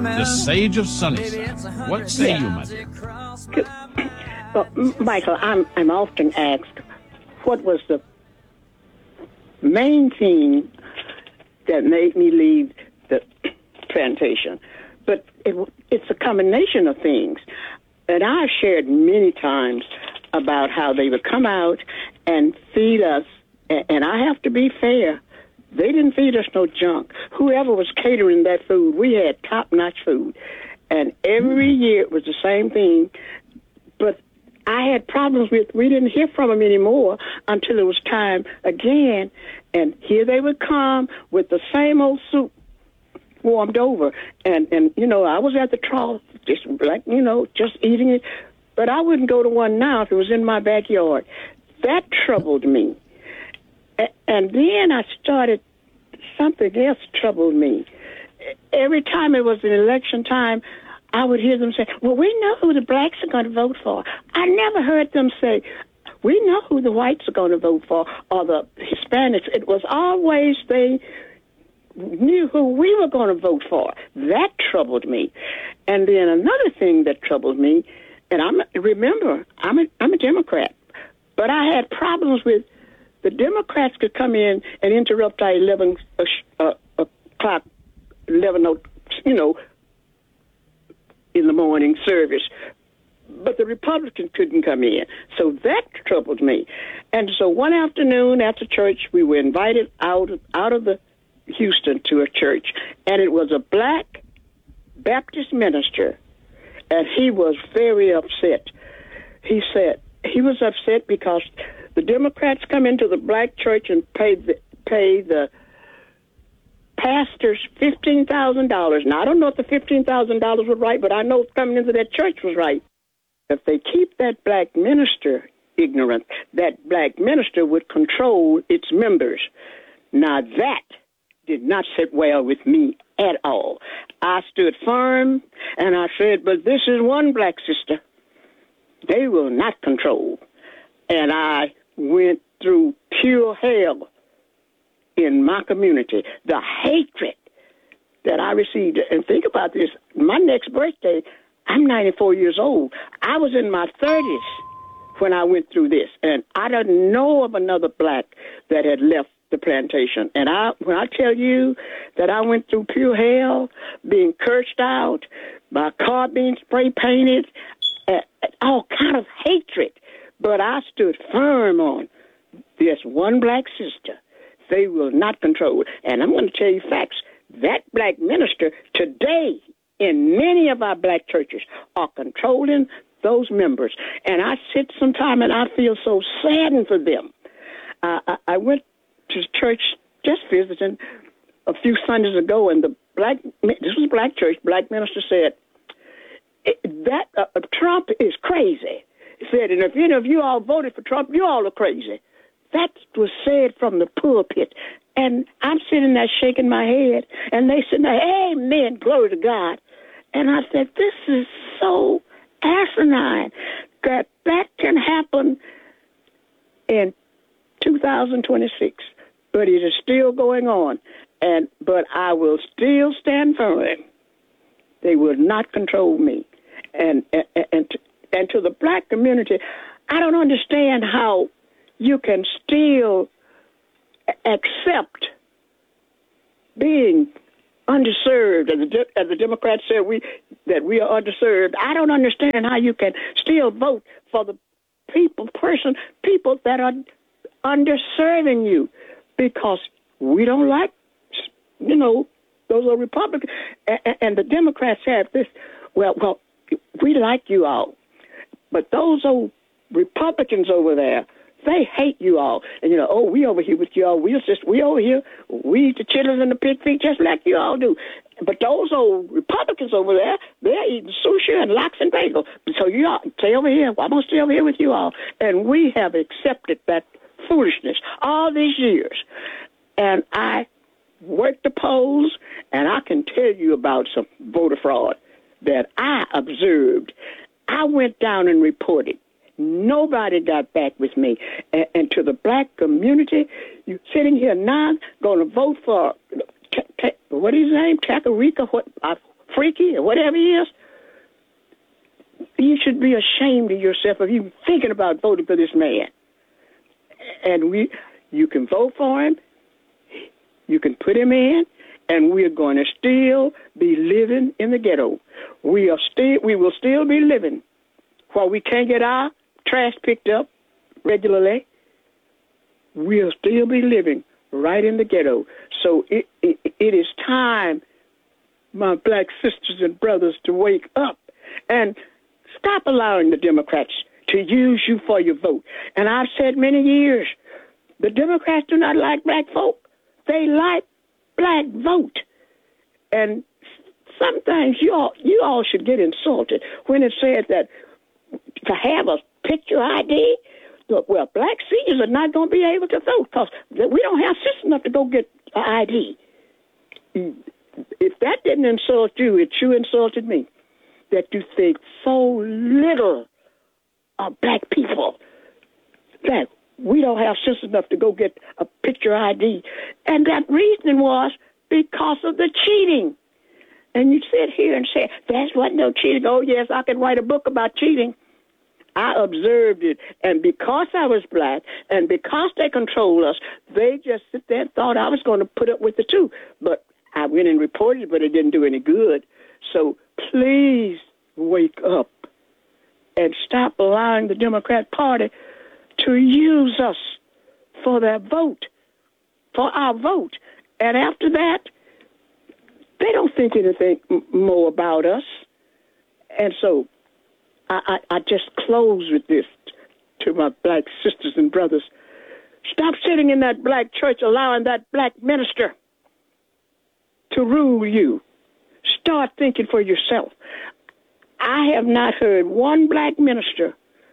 the sage of Sunnyside. What say you, my dear? Well, Michael, I'm often asked, what was the main thing that made me leave the plantation? But it's a combination of things. And I've shared many times about how they would come out and feed us. And I have to be fair. They didn't feed us no junk. Whoever was catering that food, we had top-notch food. And every year it was the same thing. But I had problems with, we didn't hear from them anymore until it was time again. And here they would come with the same old soup warmed over. And you know, I was at the trough, just like, you know, just eating it. But I wouldn't go to one now if it was in my backyard. That troubled me. And then I started, something else troubled me. Every time it was an election time, I would hear them say, well, we know who the blacks are going to vote for. I never heard them say, we know who the whites are going to vote for, or the Hispanics. It was always they knew who we were going to vote for. That troubled me. And then another thing that troubled me, and I'm a Democrat, but I had problems with the Democrats could come in and interrupt our 11 o'clock, 11, you know, in the morning service. But the Republicans couldn't come in. So that troubled me. And so one afternoon after church, we were invited out of the Houston to a church. And it was a black Baptist minister. And he was very upset. He said he was upset because the Democrats come into the black church and pay the pastors $15,000. Now, I don't know if the $15,000 was right, but I know coming into that church was right. If they keep that black minister ignorant, that black minister would control its members. Now, that did not sit well with me at all. I stood firm, and I said, but this is one black sister. They will not control. And I went through pure hell in my community. The hatred that I received. And think about this. My next birthday, I'm 94 years old. I was in my 30s when I went through this. And I don't know of another black that had left the plantation. And when I tell you that I went through pure hell, being cursed out, my car being spray painted, all kind of hatred. But I stood firm on this one black sister. They will not control. And I'm going to tell you facts. That black minister today in many of our black churches are controlling those members. And I sit sometime and I feel so saddened for them. I went to church just visiting a few Sundays ago, and this was a black church, black minister said, that Trump is crazy. He said, and if any of you all voted for Trump, you all are crazy. That was said from the pulpit. And I'm sitting there shaking my head, and they said, amen, glory to God. And I said, this is so asinine that can happen in 2026. But it is still going on. But I will still stand firm. They will not control me. And to the black community, I don't understand how you can still accept being underserved, as the Democrats said that we are underserved. I don't understand how you can still vote for the people that are underserving you, because we don't like, those are Republicans. And the Democrats have this, well, we like you all, but those old Republicans over there, they hate you all. And, we over here with you all. We over here, we eat the chitlins and the pig feet just like you all do. But those old Republicans over there, they're eating sushi and lox and bagel. So you all stay over here. I'm going to stay over here with you all. And we have accepted that foolishness all these years. And I worked the polls, and I can tell you about some voter fraud that I observed. I went down and reported. Nobody got back with me. And to the black community, you sitting here now going to vote for, what is his name, Takarika? freaky or whatever he is, you should be ashamed of yourself of even thinking about voting for this man. And you can vote for him, you can put him in, and we're going to still be living in the ghetto. We will still be living while we can't get our trash picked up regularly. We'll still be living right in the ghetto. So it is time, my black sisters and brothers, to wake up and stop allowing the Democrats to use you for your vote. And I've said many years, the Democrats do not like black folk. They like black vote. And sometimes you all should get insulted when it said that to have a picture ID, well, black seniors are not going to be able to vote because we don't have sense enough to go get an ID. If that didn't insult you, it sure insulted me, that you think so little of black people, that we don't have sense enough to go get a picture ID. And that reasoning was because of the cheating. And you sit here and say, that's what no cheating. Oh, yes, I can write a book about cheating. I observed it, and because I was black, and because they control us, they just sit there and thought I was going to put up with it too. But I went and reported it, but it didn't do any good. So please wake up and stop allowing the Democrat Party to use us for their vote, for our vote. And after that, they don't think anything more about us. And so I just close with this to my black sisters and brothers. Stop sitting in that black church allowing that black minister to rule you. Start thinking for yourself. I have not heard one black minister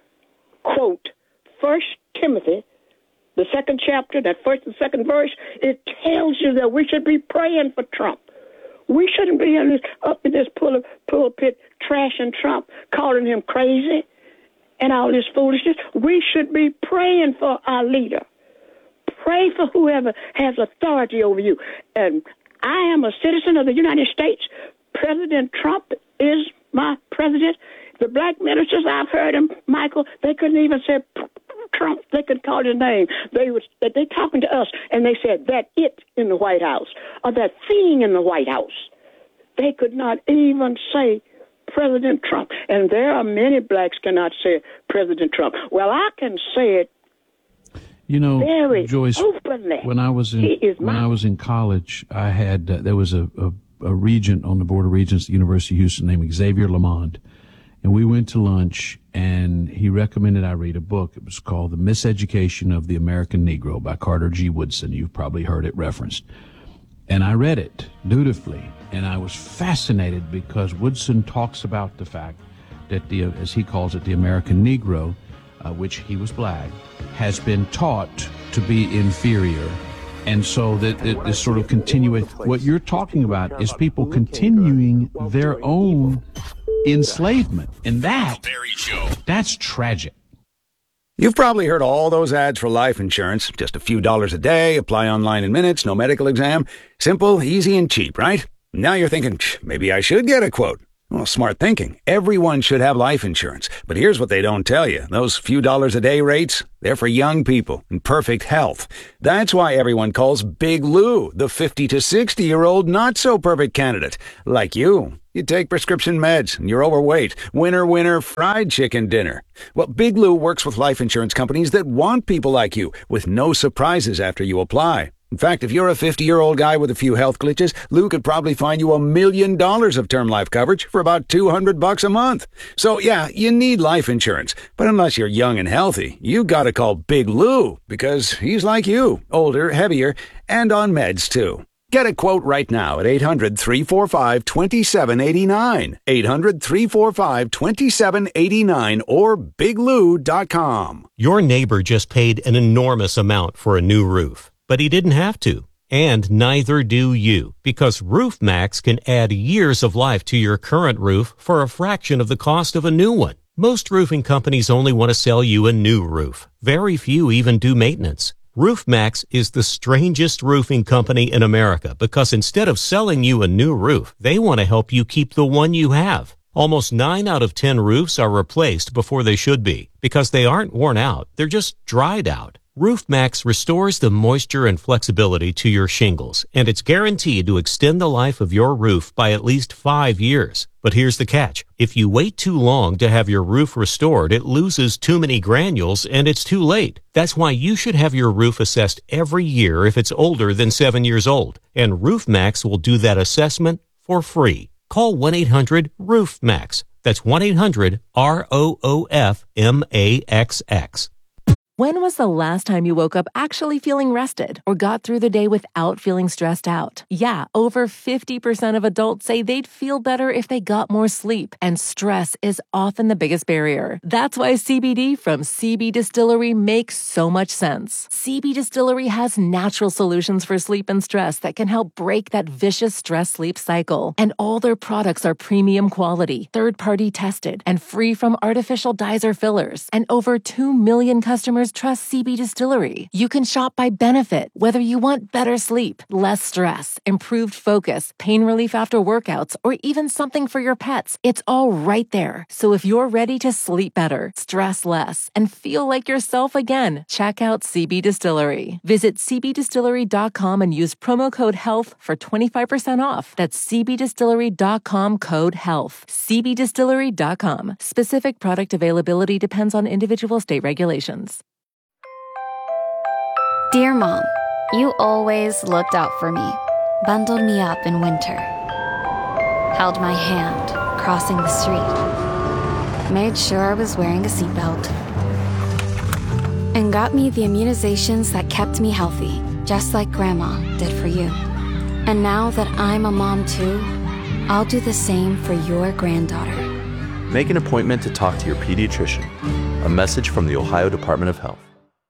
quote 1 Timothy, the 2nd chapter, that 1st and 2nd verse. It tells you that we should be praying for Trump. We shouldn't be up in this pulpit trashing Trump, calling him crazy and all this foolishness. We should be praying for our leader. Pray for whoever has authority over you. And I am a citizen of the United States. President Trump is my president. The black ministers, I've heard them, Michael, they couldn't even say Trump. They could call his name. They talking to us, and they said that it in the White House or that thing in the White House. They could not even say President Trump. And there are many blacks cannot say President Trump. Well, I can say it. You know, very Joyce, openly. When I was in college, I had there was a regent on the board of regents at the University of Houston named Xavier Lamond, and we went to lunch, and he recommended I read a book. It was called The Miseducation of the American Negro by Carter G. Woodson. You've probably heard it referenced. And I read it dutifully, and I was fascinated because Woodson talks about the fact that as he calls it, the American Negro, which he was black, has been taught to be inferior. And so that this sort of continuing, what you're talking about is people continuing their own enslavement. And that's tragic. You've probably heard all those ads for life insurance. Just a few dollars a day, apply online in minutes, no medical exam. Simple, easy, and cheap, right? Now you're thinking, maybe I should get a quote. Well, smart thinking. Everyone should have life insurance. But here's what they don't tell you. Those few dollars a day rates, they're for young people in perfect health. That's why everyone calls Big Lou the 50 to 60-year-old not-so-perfect candidate. Like you. You take prescription meds, and you're overweight. Winner, fried chicken dinner. Well, Big Lou works with life insurance companies that want people like you, with no surprises after you apply. In fact, if you're a 50-year-old guy with a few health glitches, Lou could probably find you $1 million of term life coverage for about $200 a month. So, yeah, you need life insurance. But unless you're young and healthy, you gotta call Big Lou, because he's like you, older, heavier, and on meds, too. Get a quote right now at 800-345-2789, 800-345-2789, or biglou.com. Your neighbor just paid an enormous amount for a new roof, but he didn't have to. And neither do you, because RoofMax can add years of life to your current roof for a fraction of the cost of a new one. Most roofing companies only want to sell you a new roof. Very few even do maintenance. RoofMax is the strangest roofing company in America because instead of selling you a new roof, they want to help you keep the one you have. Almost 9 out of 10 roofs are replaced before they should be because they aren't worn out, they're just dried out. RoofMax restores the moisture and flexibility to your shingles, and it's guaranteed to extend the life of your roof by at least 5 years. But here's the catch. If you wait too long to have your roof restored, it loses too many granules and it's too late. That's why you should have your roof assessed every year if it's older than 7 years old. And RoofMax will do that assessment for free. Call 1-800-ROOFMAX. That's 1-800-ROOFMAXX. When was the last time you woke up actually feeling rested or got through the day without feeling stressed out? Yeah, over 50% of adults say they'd feel better if they got more sleep, and stress is often the biggest barrier. That's why CBD from CB Distillery makes so much sense. CB Distillery has natural solutions for sleep and stress that can help break that vicious stress-sleep cycle. And all their products are premium quality, third-party tested, and free from artificial dyes or fillers. And over 2 million customers trust CB Distillery. You can shop by benefit, whether you want better sleep, less stress, improved focus, pain relief after workouts, or even something for your pets. It's all right there. So if you're ready to sleep better, stress less, and feel like yourself again, check out CB Distillery. Visit cbdistillery.com and use promo code HEALTH for 25% off. That's cbdistillery.com, code HEALTH. cbdistillery.com. Specific product availability depends on individual state regulations. Dear Mom, you always looked out for me, bundled me up in winter, held my hand crossing the street, made sure I was wearing a seatbelt, and got me the immunizations that kept me healthy, just like Grandma did for you. And now that I'm a mom too, I'll do the same for your granddaughter. Make an appointment to talk to your pediatrician. A message from the Ohio Department of Health.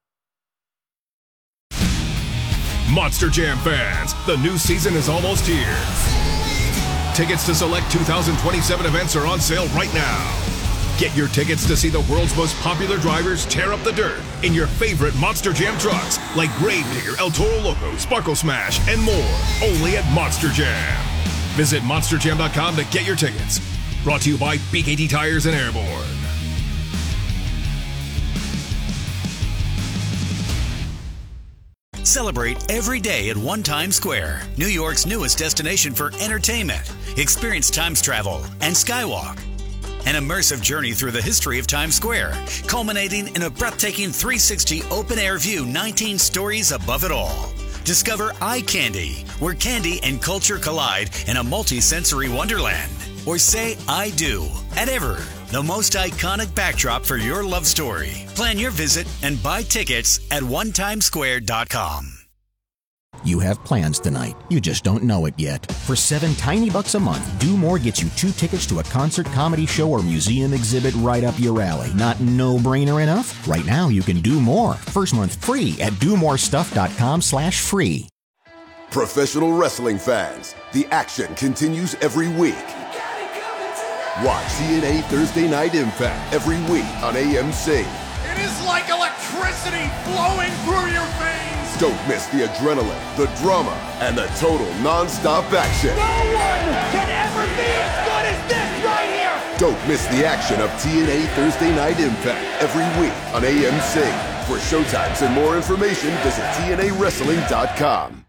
Monster Jam fans, the new season is almost here. Tickets to select 2027 events are on sale right now. Get your tickets to see the world's most popular drivers tear up the dirt in your favorite Monster Jam trucks like Gravedigger, El Toro Loco, Sparkle Smash, and more, only at Monster Jam. Visit monsterjam.com to get your tickets. Brought to you by BKT Tires and Airborne. Celebrate every day at One Times Square, New York's newest destination for entertainment. Experience Times Travel and Skywalk, an immersive journey through the history of Times Square, culminating in a breathtaking 360 open-air view 19 stories above it all. Discover Eye Candy, where candy and culture collide in a multi-sensory wonderland. Or say I do at Ever, the most iconic backdrop for your love story. Plan your visit and buy tickets at onetimesquare.com. You have plans tonight. You just don't know it yet. For $7 tiny bucks a month, Do More gets you 2 tickets to a concert, comedy show, or museum exhibit right up your alley. Not no-brainer enough? Right now, you can do more. First month free at domorestuff.com/free. Professional wrestling fans, the action continues every week. Watch TNA Thursday Night Impact every week on AMC. It is like electricity flowing through your veins. Don't miss the adrenaline, the drama, and the total non-stop action. No one can ever be as good as this right here. Don't miss the action of TNA Thursday Night Impact every week on AMC. For showtimes and more information, visit TNAWrestling.com.